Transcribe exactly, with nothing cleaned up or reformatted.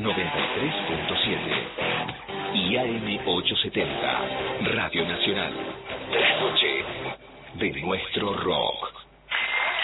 noventa y tres punto siete y A M ochocientos setenta, Radio Nacional. La noche de nuestro rock.